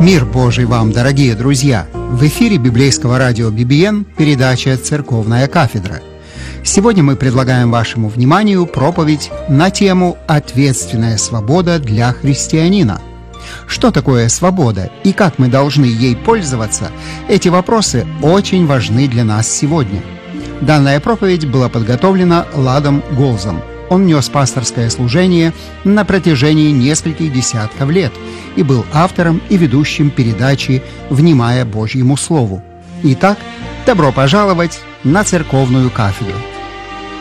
Мир Божий вам, дорогие друзья! В эфире библейского радио BBN передача «Церковная кафедра». Сегодня мы предлагаем вашему вниманию проповедь на тему «Ответственная свобода для христианина». Что такое свобода и как мы должны ей пользоваться? Эти вопросы очень важны для нас сегодня. Данная проповедь была подготовлена Ладом Голзом. Он нес пасторское служение на протяжении нескольких десятков лет и был автором и ведущим передачи «Внимая Божьему Слову». Итак, добро пожаловать на церковную кафедру.